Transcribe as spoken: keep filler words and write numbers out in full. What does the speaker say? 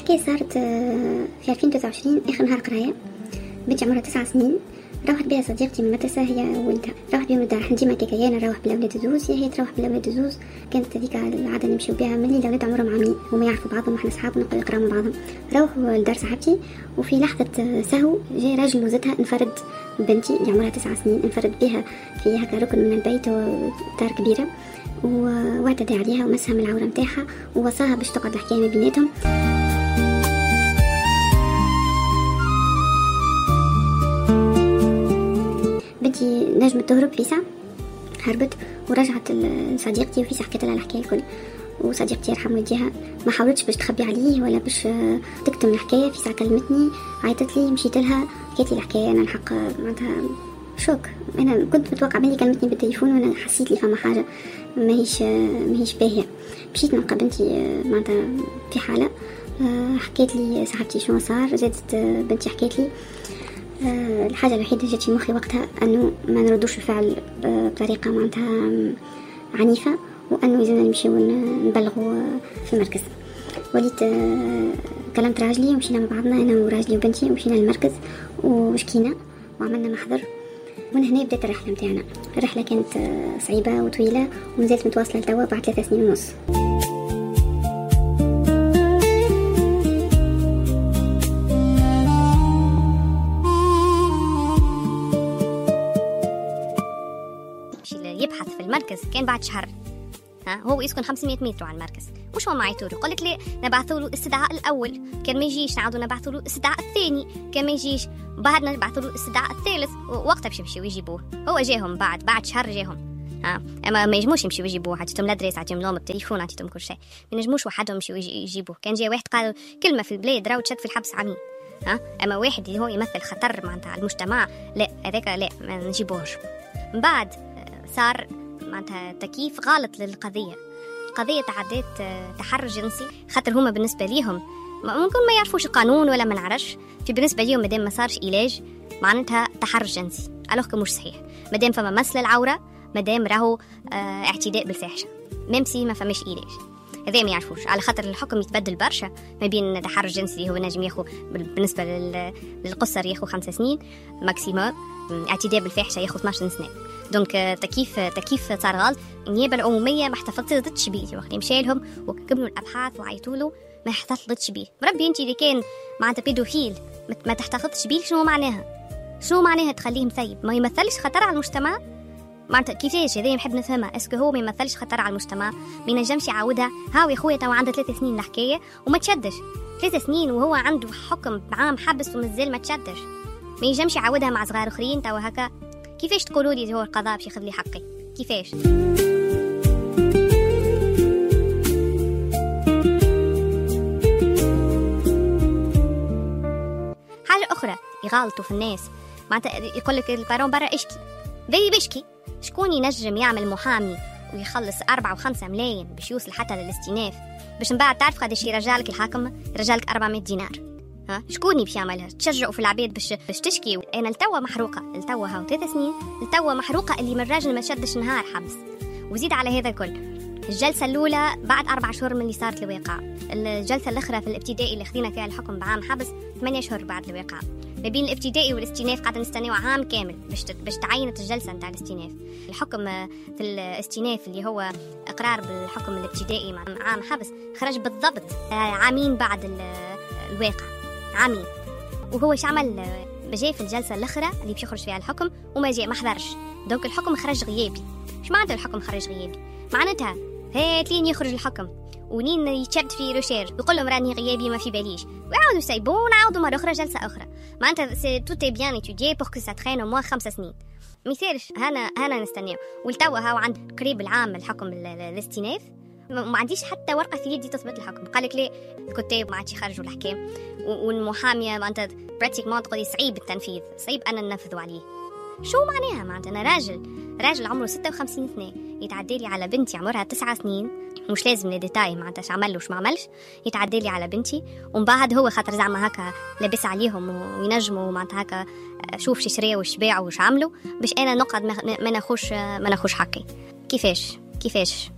الحكاية صارت في ألفين وتسعة وعشرين آخر نهار قراية. بنتي عمرها تسع سنين، روحت بها صديقتي من المدرسة هي ولدها، روحت بهم الدار. ديما كيكا انا نروح بالاولاد الزوز، هي تروح بالاولاد الزوز. كانت هذيك العاده نمشيو بها ملي الاولاد عمرهم عامين، هما يعرفوا بعضهم وحنا صحاب نقدروا نقراو مع بعضهم. روحوا لدار صاحبتي وفي لحظه سهو جاي راجل وزتها انفرد بنتي اللي عمرها تسع سنين، انفرد بها في هكا ركن من البيت ودار كبيره، واعتدى عليها ومسها من العوره نتاعها ووصاها باش تقعد الحكايه ما بيناتهم. بنتي نجمت تهرب في ساعة، هربت ورجعت لصديقتي وفي حكيت لها الحكايه الكل. وصديقتي يرحم والديها ما حاولتش باش تخبي عليه ولا باش تكتم الحكايه. في ساعه كلمتني عيطت لي، مشيت لها حكيت لي الحكايه. انا الحق معناتها شوك، انا كنت متوقع بلي كلمتني بالتليفون وانا حسيت لي فما حاجه ماهيش ماهيش باهيه. مشيت نلقى بنتي معناتها في حاله. حكيت لي صاحبتي شنو صار، زادت بنتي حكيت لي أه الحاجة الوحيدة اللي جات في مخي وقتها أنه ما نردوش الفعل بطريقة معناتها عنيفة، وأنه إذا نمشي ونبلغوا في المركز. وليت أه كلمت راجلي ومشينا مع بعضنا أنا وراجلي وبنتي ومشينا للمركز وشكينا وعملنا محضر. ومن هنا بدأت الرحلة متاعنا. الرحلة كانت أه صعيبة وطويلة ومازالت متواصلة لتوا بعد ثلاثة سنين ونص. يبحث في المركز كان بعد شهر. ها هو يسكن خمسمية متر على المركز، وش هو معيطوا له؟ قلت لي نبعثوا له الاستدعاء الاول، كان ما يجيش نعاودوا نبعثوا له الاستدعاء الثاني، كان ما يجيش بعد نبعثوا له الاستدعاء الثالث. وقتها باش يمشيوا يجيبوه، هو جاهم بعد بعد شهر جاهم. ها اما ما يجموش يمشيوا يجيبوه، عطيتهم الادريس، عطيتهم لهم التليفون، عطيتهم كل شيء، ما ينجموش وحدهم يمشيوا يجيبوه. كان جاي واحد قال كلمه في البلاد راهو تشد في الحبس عامين. ها اما واحد اللي هو يمثل خطر معناتها على المجتمع، لا هذاك لا ما نجيبوهش. من بعد صار معناتها تكييف غلط للقضية. القضية تعديت تحرش جنسي، خاطر هما بالنسبة ليهم ممكن ما يعرفوش القانون ولا ما نعرفش. في بالنسبة ليهم مادام ما صارش علاج معناتها تحرش جنسي، ألوغ مش صحيح. مادام فما مسل العورة، مادام راهو اه اعتداء بالفاحشة، ممسي ما فماش علاج. هذا ما يعرفوش، على خاطر الحكم يتبدل برشا ما بين تحرش جنسي اللي هو نجم ياخو بالنسبة للقصر ياخو خمسة سنين ماكسيموم، اعتداء بالفاحشة ياخو اثناش سنة. دونك تكييف تكييف صار غلط. النيابه العموميه ما احتفظتش بيه وقت مشى لهم وكملوا الابحاث وعيطوا له ما احتفظتش بيه. مربي انت اللي كان معناتها بيدوفيل ما تحتفظش بيه، شنو معناها؟ شنو معناها تخليه مثيب؟ ما يمثلش خطر على المجتمع معناتها كيفاش؟ هذا نحب نفهمها. اسكو هو ما يمثلش خطر على المجتمع؟ ما ينجمش يعاودها؟ هاو يا خويا تو عنده ثلاث سنين الحكايه وما تشدش. ثلاث سنين وهو عنده حكم بعام حبس ومازال ما تشدش. ما ينجمش يعاودها مع صغار اخرين تو هكا. كيفاش تقولوا لي هو القضاء باش ياخذ لي حقي؟ كيفاش؟ حاجه اخرى يغلطوا في الناس معناتها يقول لك البارون برا اشكي. بي بشكي شكون ينجم يعمل محامي ويخلص أربعة وخمسة ملايين باش يوصل حتى للاستئناف، باش من بعد تعرف قداش يرجعلك الحاكم؟ يرجعلك أربعمية دينار. ها شكوني باش يعملها؟ تشجعوا في العباد باش باش تشكي. انا لتوا محروقه، لتوا هاو ثلاث سنين لتوا محروقه اللي من الراجل ما شدش نهار حبس. وزيد على هذا الكل الجلسه الاولى بعد اربع شهور من اللي صارت الواقع، الجلسه الاخرى في الابتدائي اللي خذينا فيها الحكم بعام حبس ثمانية اشهر بعد الواقع. ما بين الابتدائي والاستئناف قاعده نستناو عام كامل باش باش تعينت الجلسه نتاع الاستئناف. الحكم في الاستئناف اللي هو اقرار بالحكم الابتدائي مع عام حبس خرج بالضبط عامين بعد الواقع، عامين. وهو ايش عمل؟ جاء في الجلسه الاخرى اللي باش يخرج فيها الحكم وما جاء، ما حضرش. دونك الحكم خرج غيابي. ايش معناتها الحكم خرج غيابي؟ معناتها هات لين يخرج الحكم ونين يتشد في روشير يقول لهم راني غيابي ما في باليش، ويعاودوا يسيبون ونعاودوا مره اخرى جلسه اخرى. معناتها سي تو تي بيان ايتوديي بور كو سا ترين او موان خمس سنين. مثالش هنا هنا نستناو. والتوا هاو عند قريب العام الحكم الاستئناف ما عنديش حتى ورقه في يدي تثبت الحكم. قال لك ليه الكتاب ما عادش يخرجوا الحكام، والمحاميه معناتها براتيكمون تقولي صعيب التنفيذ، صعيب انا ننفذوا عليه. شو معناها؟ معناتها انا راجل راجل عمره ستة وخمسين سنه يتعدى لي على بنتي عمرها تسعة سنين، مش لازم لديتاي معناتها اش عمل وش ما عملش، يتعدى لي على بنتي ومن بعد هو خاطر زعما هكا لابس عليهم وينجموا معناتها هكا شوف شي شريه وش باعوا وش عملوا باش انا نقعد ما ناخوش ما ناخوش حقي. كيفاش كيفاش